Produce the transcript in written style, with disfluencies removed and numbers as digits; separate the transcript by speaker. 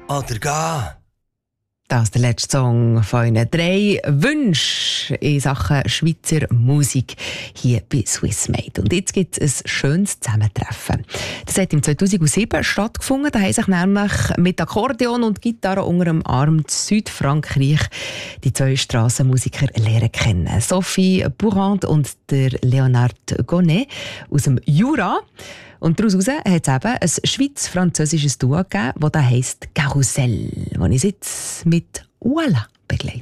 Speaker 1: oder gehen.
Speaker 2: Das ist der letzte Song von Ihnen. 3 Wünsche in Sachen Schweizer Musik hier bei Swissmade. Und jetzt gibt es ein schönes Zusammentreffen. Das hat im 2007 stattgefunden. Da haben sich nämlich mit Akkordeon und Gitarre unter dem Arm in Südfrankreich die 2 Strassenmusiker lernen kennen. Sophie Bourrand und der Leonard Gonnet aus dem Jura. Und daraus hat es eben ein schweiz-französisches Duo gegeben, das heisst Carousel, das ich jetzt mit Voilà begleite.